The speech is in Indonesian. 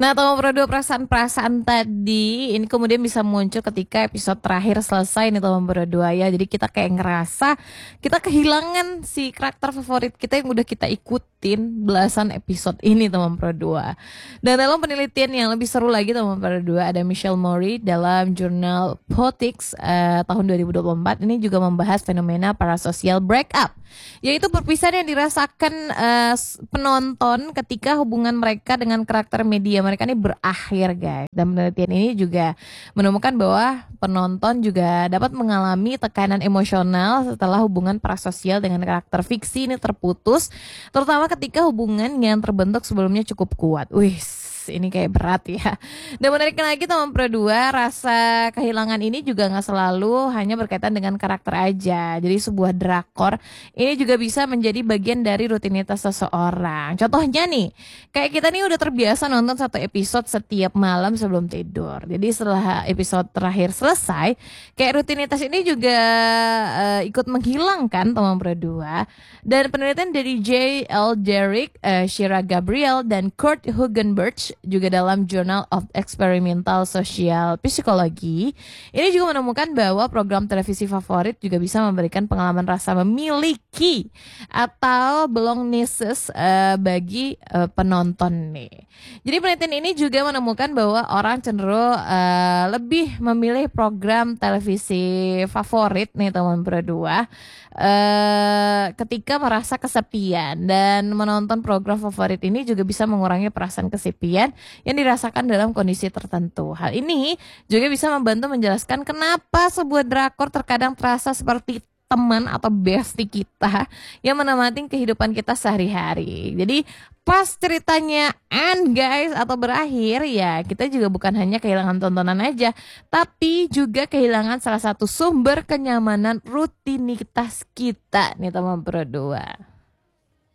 Nah, teman berdua perasaan-perasaan tadi ini kemudian bisa muncul ketika episode terakhir selesai nih teman berdua ya. Jadi kita kayak ngerasa kita kehilangan si karakter favorit kita yang udah kita ikutin belasan episode ini teman berdua. Dan dalam penelitian yang lebih seru lagi teman berdua, ada Michelle Mori dalam jurnal Politics tahun 2024 ini juga membahas fenomena parasocial breakup, yaitu perpisahan yang dirasakan penonton ketika hubungan mereka dengan karakter media mereka ini berakhir guys. Dan penelitian ini juga menemukan bahwa penonton juga dapat mengalami tekanan emosional setelah hubungan parasosial dengan karakter fiksi ini terputus, terutama ketika hubungan yang terbentuk sebelumnya cukup kuat. Wih, ini kayak berat ya. Dan menariknya lagi teman Pro 2, rasa kehilangan ini juga gak selalu hanya berkaitan dengan karakter aja. Jadi sebuah drakor ini juga bisa menjadi bagian dari rutinitas seseorang. Contohnya nih, kayak kita nih udah terbiasa nonton satu episode setiap malam sebelum tidur. Jadi setelah episode terakhir selesai, kayak rutinitas ini juga ikut menghilangkan teman Pro 2. Dan penelitian dari J. L. Derrick, Shira Gabriel, dan Kurt Hugenberg juga dalam Journal of Experimental Social Psychology ini juga menemukan bahwa program televisi favorit juga bisa memberikan pengalaman rasa memiliki atau belongingness bagi penonton nih. Jadi penelitian ini juga menemukan bahwa orang cenderung lebih memilih program televisi favorit nih teman berdua ketika merasa kesepian, dan menonton program favorit ini juga bisa mengurangi perasaan kesepian yang dirasakan dalam kondisi tertentu. Hal ini juga bisa membantu menjelaskan kenapa sebuah drakor terkadang terasa seperti teman atau bestie kita yang menemani kehidupan kita sehari-hari. Jadi pas ceritanya end guys atau berakhir ya, kita juga bukan hanya kehilangan tontonan aja, tapi juga kehilangan salah satu sumber kenyamanan rutinitas kita nih teman berdua.